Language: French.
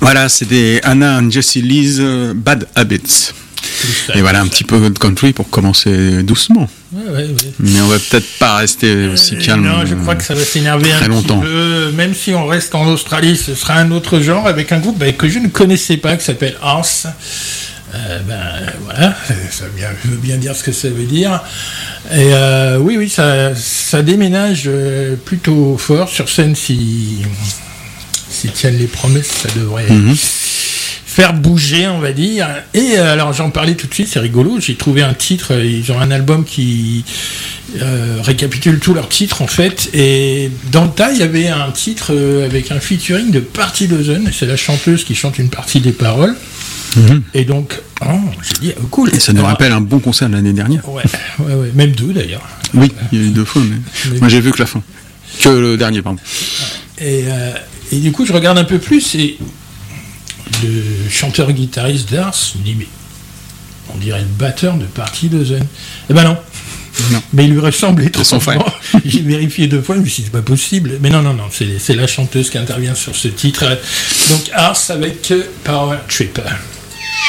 Voilà, c'était Anna and Jessie Lee's Bad Habits. Et voilà un petit peu de country pour commencer doucement. Ouais. Mais on va peut-être pas rester aussi calme. Non, je crois que ça va s'énerver très longtemps. Petit peu. Même si on reste en Australie, ce sera un autre genre avec un groupe que je ne connaissais pas, qui s'appelle Arse. Voilà, ça veut bien dire ce que ça veut dire. Et oui, ça déménage plutôt fort sur scène si tiennent les promesses, ça devrait faire bouger, on va dire. Et alors j'en parlais tout de suite, c'est rigolo, j'ai trouvé un titre, ils ont un album qui récapitule tous leurs titres en fait, et dans le tas il y avait un titre avec un featuring de Party Dozen, c'est la chanteuse qui chante une partie des paroles. Et donc, j'ai dit, cool. Et ça nous rappelle un bon concert de l'année dernière. Ouais, même deux d'ailleurs. Oui, il y a eu 2 fois, mais moi j'ai vu que la fin. Que le dernier, pardon. Et du coup, je regarde un peu plus et le chanteur-guitariste d'Ars me dit, mais on dirait le batteur de Party Dozen. Eh ben non. Mais il lui ressemble étrangement. J'ai vérifié 2 fois, je me suis dit, c'est pas possible. Mais non, c'est la chanteuse qui intervient sur ce titre. Donc Ars avec Power Trip.